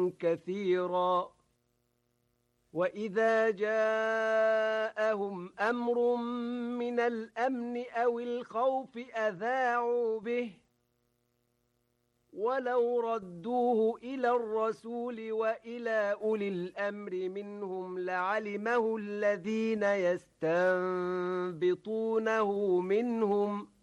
كثيرا وإذا جاءهم أمر من الأمن أو الخوف أذاعوا به ولو ردوه إلى الرسول وإلى أولي الأمر منهم لعلمه الذين يستنبطونه منهم